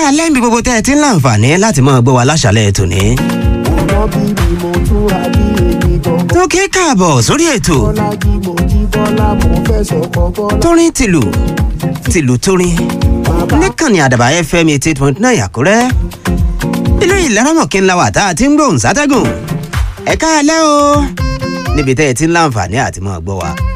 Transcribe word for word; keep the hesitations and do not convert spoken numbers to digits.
alẹ́ mi gbogbo tẹ́ ẹ ti ń láǹfààní láti máa gbọ́ wa láṣàlẹ̀ tòní. tó kí káàbọ̀ sórí ètò torin tìlù tìlù torin níkànnì àdàbà f m eighty eight point nine àkúrẹ́ ilé ìlàrámọ̀kí ńlá wà tá a ti ń gbóhùn sátẹ́gùn ẹ̀ka alẹ́ o níbi tẹ́ ẹ ti ń láǹfààní àti máa gbọ́ wa.